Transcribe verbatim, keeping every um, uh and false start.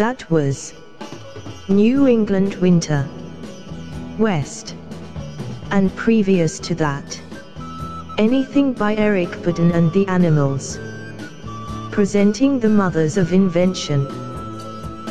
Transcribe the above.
That was New England Winter, West. And previous to that, Anything by Eric Burdon and the Animals. Presenting the Mothers of Invention.